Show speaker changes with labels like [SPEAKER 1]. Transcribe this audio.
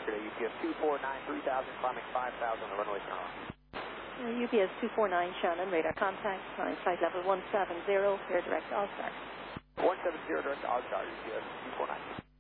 [SPEAKER 1] yesterday. UPS 249, 3000, climbing 5000 on the runway Shannon.
[SPEAKER 2] UPS 249 Shannon, radar contact, flight level 170, air direct Allstar.
[SPEAKER 1] 170 direct to Allstar, UPS 249.